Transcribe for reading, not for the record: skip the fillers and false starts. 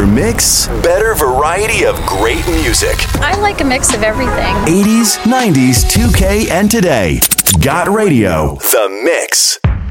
mix, better variety of great music. I like a mix of everything. 80s, 90s, 2K, and today. Got Radio, The Mix.